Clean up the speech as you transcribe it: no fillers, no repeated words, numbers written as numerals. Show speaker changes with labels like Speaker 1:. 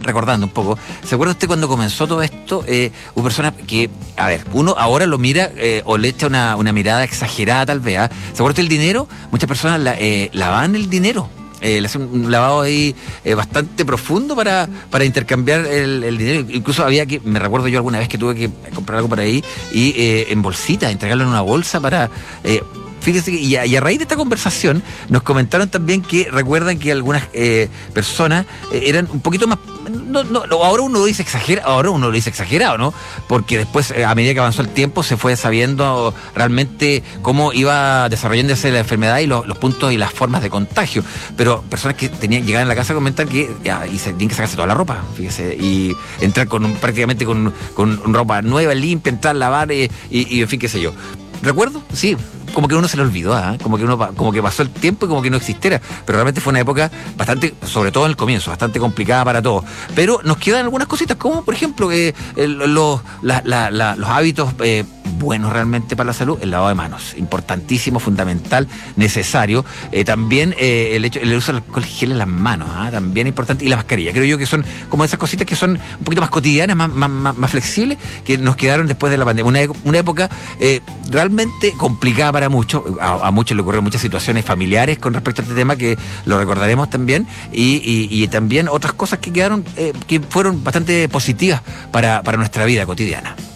Speaker 1: recordando un poco. ¿Se acuerda usted cuando comenzó todo esto? Hubo personas que, a ver, uno ahora lo mira o le echa una mirada exagerada tal vez. ¿Se acuerda usted del dinero? Muchas personas lavaban el dinero. Le hacen un lavado ahí bastante profundo para intercambiar el dinero. Incluso me recuerdo yo alguna vez que tuve que comprar algo por ahí y en bolsita, entregarlo en una bolsa para... Fíjese que, y a raíz de esta conversación nos comentaron también que recuerdan que algunas personas eran un poquito más... ahora uno lo dice exagerado, ¿no? Porque después, a medida que avanzó el tiempo, se fue sabiendo realmente cómo iba desarrollándose la enfermedad y los puntos y las formas de contagio. Pero personas que llegaban a la casa comentan que se tienen que sacarse toda la ropa, fíjese, y entrar prácticamente con ropa nueva, limpia, entrar, lavar y en fin, qué sé yo. ¿Recuerdo? Sí, como que uno se le olvidó, como que pasó el tiempo y como que no existiera, pero realmente fue una época bastante, sobre todo en el comienzo, bastante complicada para todos. Pero nos quedan algunas cositas, como por ejemplo los hábitos buenos realmente para la salud, el lavado de manos, importantísimo, fundamental, necesario. También el uso del alcohol gel en las manos, también importante, y la mascarilla. Creo yo que son como esas cositas que son un poquito más cotidianas, más flexibles, que nos quedaron después de la pandemia. Una época realmente complicada para muchos. A muchos le ocurrieron muchas situaciones familiares con respecto a este tema, que lo recordaremos también, y también otras cosas que quedaron, que fueron bastante positivas para nuestra vida cotidiana.